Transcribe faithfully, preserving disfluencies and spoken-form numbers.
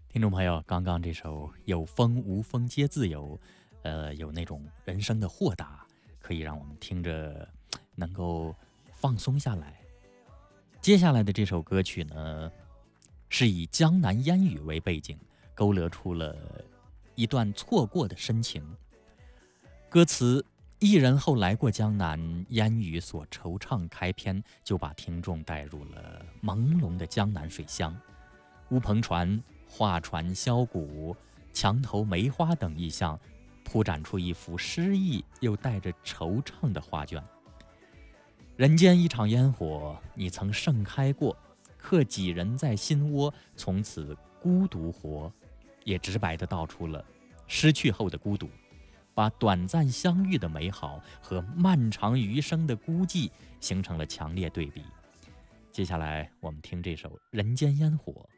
听众朋友，刚刚这首有风无风皆自由，呃，有那种人生的豁达，可以让我们听着能够放松下来。接下来的这首歌曲呢，是以江南烟雨为背景，勾勒出了一段错过的深情。歌词一人后来过江南，烟雨所惆怅开篇，就把听众带入了朦胧的江南水乡。乌篷船、画船、箫鼓、墙头梅花等意象，铺展出一幅诗意又带着惆怅的画卷。人间一场烟火，你曾盛开过，刻几人在心窝，从此孤独活，也直白地道出了失去后的孤独，把短暂相遇的美好和漫长余生的孤寂形成了强烈对比。接下来我们听这首《人间烟火》，